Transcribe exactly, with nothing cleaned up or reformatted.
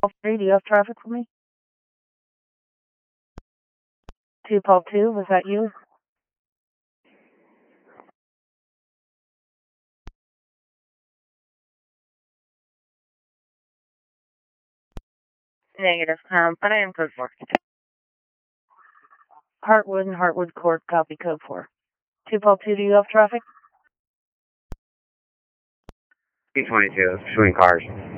three, do you have traffic for me? two Paul two, was that you? Negative. Um, but I am code four. Heartwood and Heartwood Court, copy code four. two Paul two, do you have traffic? two twenty-two, between cars.